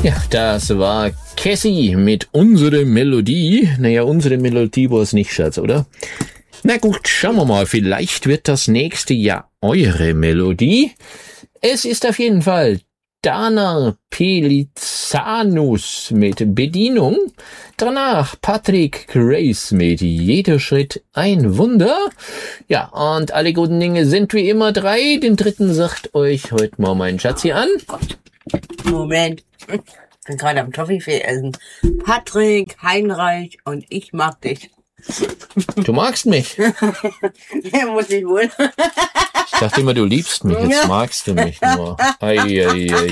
Ja, das war Cassie mit Unsere Melodie. Naja, unsere Melodie war es nicht, Schatz, oder? Na gut, schauen wir mal. Vielleicht wird das nächste Jahr eure Melodie. Es ist auf jeden Fall Dana Pelizanus mit Bedienung. Danach Patrick Grace mit Jeder Schritt ein Wunder. Ja, und alle guten Dinge sind wie immer 3. Den dritten sagt euch heute mal mein Schatzi an. Moment. Ich bin gerade am Toffifee essen. Patrick, Heinreich und ich mag dich. Du magst mich. Der muss ich wohl. Ich dachte immer, du liebst mich. Jetzt magst du mich nur. Ei, ei, ei,